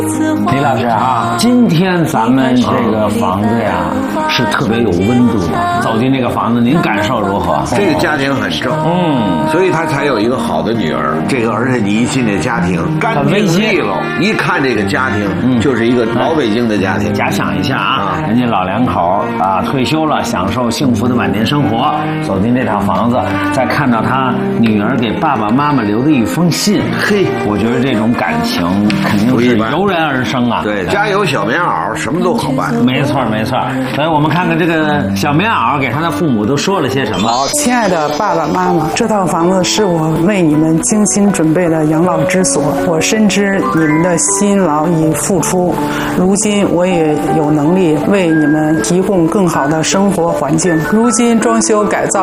李老师啊，今天咱们这个房子呀是特别有温度的。走进这个房子，您感受如何？ 这个家庭很正，所以他才有一个好的女儿。这个，而且你一进这家庭，干净利落，一看这个家庭就是一个老北京的家庭。 假想一下啊，人家老两口啊退休了，享受幸福的晚年生活，走进这套房子，再看到他女儿给爸爸妈妈留的一封信，嘿，我觉得这种感情肯定是油然而生啊。 对，家有小棉袄，什么都好办。 没错没错。所以我们看看这个小棉袄给他的父母都说了些什么。 亲爱的爸爸妈妈，这套房子是我为你们精心准备的养老之所，我深知你们的辛劳与付出，如今我也有能力为你们提供更好的生活环境。如今装修改造